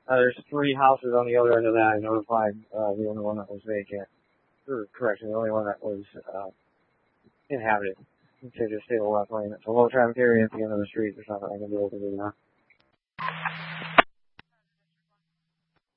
There's 3 houses on the other end of that. I notified the only one that was vacant. Or, correction, the only one that was inhabited. Okay, just stay to the left lane. It's a low traffic area at the end of the street. There's nothing I can do over there now.